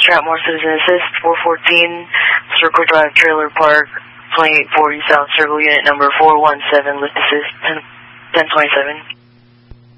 Stratmore Citizen Assist, 414, Circle Drive, Trailer Park, 2840 South Circle, unit number 417, lift assist, 1027.